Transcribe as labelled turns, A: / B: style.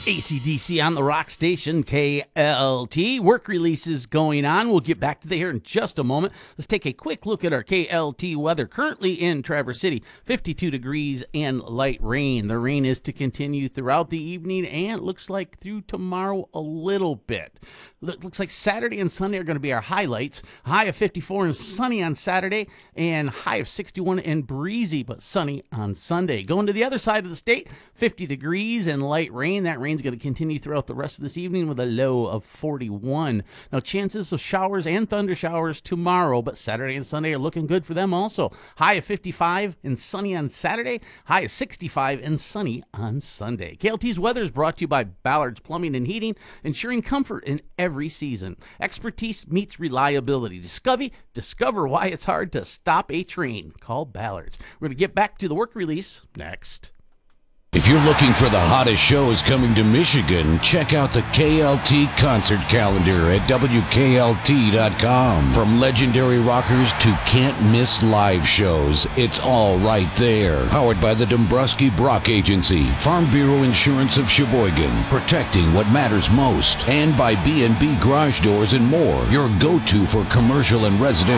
A: AC/DC on the rock station, KLT. Work releases going on. We'll get back to that here in just a moment. Let's take a quick look at our KLT weather. Currently in Traverse City, 52 degrees and light rain. The rain is to continue throughout the evening and it looks like through tomorrow a little bit. Looks like Saturday and Sunday are going to be our highlights. High of 54 and sunny on Saturday and high of 61 and breezy but sunny on Sunday. Going to the other side of the state, 50 degrees and light rain. That rain's going to continue throughout the rest of this evening with a low of 41. Now, chances of showers and thunder showers tomorrow, but Saturday and Sunday are looking good for them also. High of 55 and sunny on Saturday, high of 65 and sunny on Sunday. KLT's weather is brought to you by Ballard's Plumbing and Heating, ensuring comfort in every season. Expertise meets reliability. Discover why it's hard to stop a train. Call Ballard's. We're going to get back to the work release next.
B: If you're looking for the hottest shows coming to Michigan, check out the KLT concert calendar at WKLT.com. From legendary rockers to can't-miss live shows, it's all right there. Powered by the Dombrowski Brock Agency, Farm Bureau Insurance of Sheboygan, protecting what matters most, and by B&B Garage Doors and More, your go-to for commercial and residential